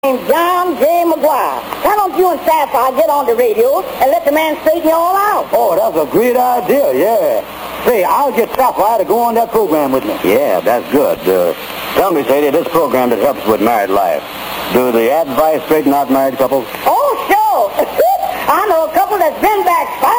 name's John J. McGuire. Why don't you and Sapphire get on the radio and let the man straighten you all out? Oh, that's a great idea, yeah. Say, I'll get Sapphire to go on that program with me. Yeah, that's good. Tell me, Sadie, this program that helps with married life, do the advice straighten out married couples? Oh, sure. I know a couple that's been back